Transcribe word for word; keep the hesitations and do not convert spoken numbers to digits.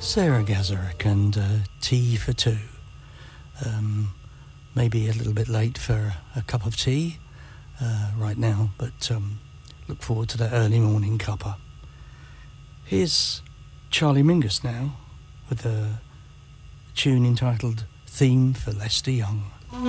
Sarah Gazarek and uh, Tea for Two. Um, maybe a little bit late for a cup of tea uh, right now, but um, look forward to that early morning cuppa. Here's Charlie Mingus now with a tune entitled Theme for Lester Young.